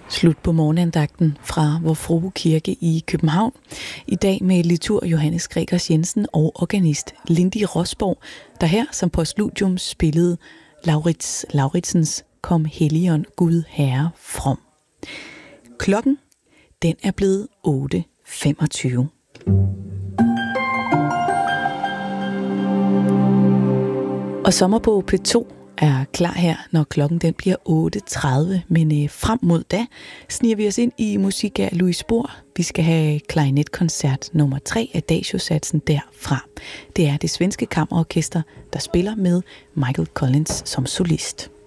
Slut på morgenandagten fra Vor Frue Kirke i København. I dag med liturg Johannes Gregers Jensen og organist Lindy Rosborg, der her som postludium spillede Lauritsens Kom Helligånd Gud Herre from. Klokken, den er blevet 8.25. Og Sommer på P2 er klar her, når klokken den bliver 8.30, men frem mod da sniger vi os ind i musik af Louis Spohr. Vi skal have klarinetkoncert nummer 3 af Adagio-satsen derfra. Det er det svenske kammerorkester, der spiller med Michael Collins som solist.